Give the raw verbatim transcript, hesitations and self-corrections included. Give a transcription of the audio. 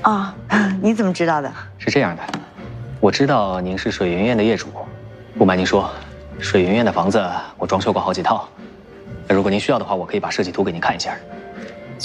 啊，你怎么知道的？ 是这样的，我知道您是水圆圆的业主，不瞒您说，水圆圆的房子我装修过好几套。如果您需要的话，我可以把设计图给您看一下。